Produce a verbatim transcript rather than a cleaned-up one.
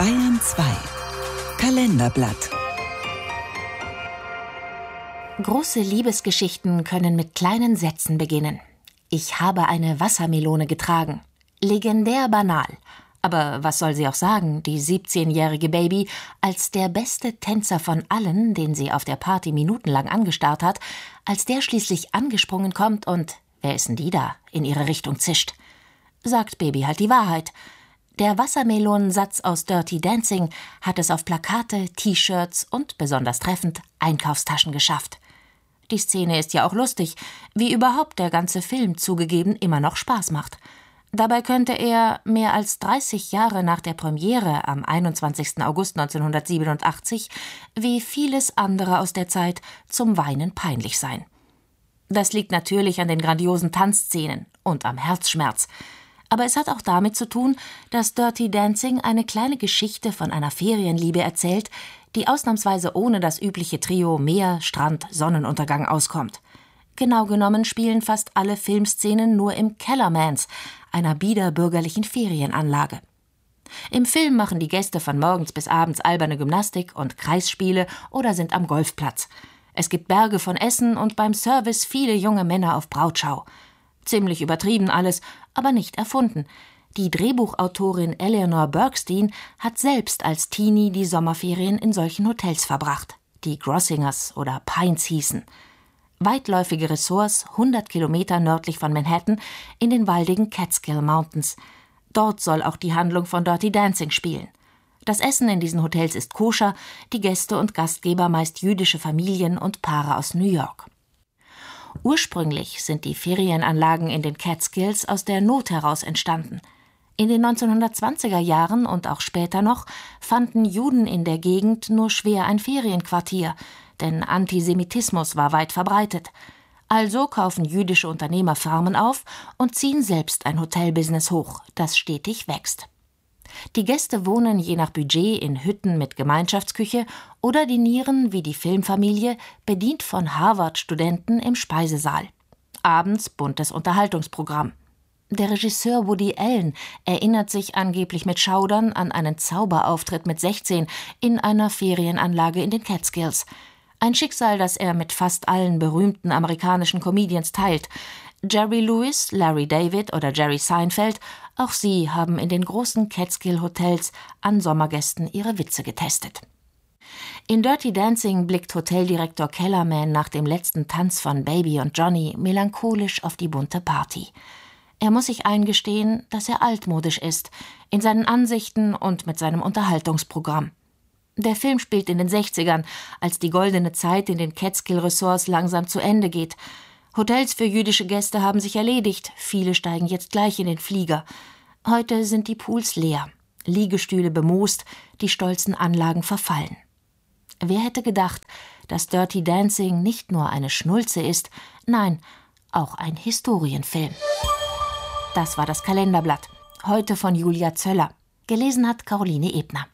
Bayern zwei Kalenderblatt. Große Liebesgeschichten können mit kleinen Sätzen beginnen. Ich habe eine Wassermelone getragen. Legendär banal. Aber was soll sie auch sagen, die siebzehnjährige Baby, als der beste Tänzer von allen, den sie auf der Party minutenlang angestarrt hat, als der schließlich angesprungen kommt und, wer ist denn die da, in ihre Richtung zischt. Sagt Baby halt die Wahrheit. Der Wassermelonensatz aus Dirty Dancing hat es auf Plakate, T-Shirts und, besonders treffend, Einkaufstaschen geschafft. Die Szene ist ja auch lustig, wie überhaupt der ganze Film zugegeben immer noch Spaß macht. Dabei könnte er, mehr als dreißig Jahre nach der Premiere am einundzwanzigsten August neunzehnhundertsiebenundachtzig, wie vieles andere aus der Zeit, zum Weinen peinlich sein. Das liegt natürlich an den grandiosen Tanzszenen und am Herzschmerz. Aber es hat auch damit zu tun, dass Dirty Dancing eine kleine Geschichte von einer Ferienliebe erzählt, die ausnahmsweise ohne das übliche Trio Meer, Strand, Sonnenuntergang auskommt. Genau genommen spielen fast alle Filmszenen nur im Kellermans, einer biederbürgerlichen Ferienanlage. Im Film machen die Gäste von morgens bis abends alberne Gymnastik und Kreisspiele oder sind am Golfplatz. Es gibt Berge von Essen und beim Service viele junge Männer auf Brautschau. Ziemlich übertrieben alles, aber nicht erfunden. Die Drehbuchautorin Eleanor Bergstein hat selbst als Teenie die Sommerferien in solchen Hotels verbracht, die Grossingers oder Pines hießen. Weitläufige Ressorts hundert Kilometer nördlich von Manhattan in den waldigen Catskill Mountains. Dort soll auch die Handlung von Dirty Dancing spielen. Das Essen in diesen Hotels ist koscher, die Gäste und Gastgeber meist jüdische Familien und Paare aus New York. Ursprünglich sind die Ferienanlagen in den Catskills aus der Not heraus entstanden. In den neunzehnhundertzwanziger Jahren und auch später noch fanden Juden in der Gegend nur schwer ein Ferienquartier, denn Antisemitismus war weit verbreitet. Also kaufen jüdische Unternehmer Farmen auf und ziehen selbst ein Hotelbusiness hoch, das stetig wächst. Die Gäste wohnen je nach Budget in Hütten mit Gemeinschaftsküche oder dinieren, wie die Filmfamilie, bedient von Harvard-Studenten im Speisesaal. Abends buntes Unterhaltungsprogramm. Der Regisseur Woody Allen erinnert sich angeblich mit Schaudern an einen Zauberauftritt mit sechzehn in einer Ferienanlage in den Catskills. Ein Schicksal, das er mit fast allen berühmten amerikanischen Comedians teilt. Jerry Lewis, Larry David oder Jerry Seinfeld, auch sie haben in den großen Catskill-Hotels an Sommergästen ihre Witze getestet. In Dirty Dancing blickt Hoteldirektor Kellerman nach dem letzten Tanz von Baby und Johnny melancholisch auf die bunte Party. Er muss sich eingestehen, dass er altmodisch ist, in seinen Ansichten und mit seinem Unterhaltungsprogramm. Der Film spielt in den sechzigern, als die goldene Zeit in den Catskill-Ressorts langsam zu Ende geht. Hotels für jüdische Gäste haben sich erledigt, viele steigen jetzt gleich in den Flieger. Heute sind die Pools leer, Liegestühle bemoost, die stolzen Anlagen verfallen. Wer hätte gedacht, dass Dirty Dancing nicht nur eine Schnulze ist, nein, auch ein Historienfilm. Das war das Kalenderblatt, heute von Julia Zöller. Gelesen hat Caroline Ebner.